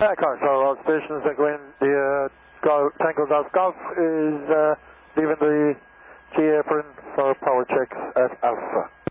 Car, so all stations are going, the Tango Golf is leaving the G apron for power checks at Alpha.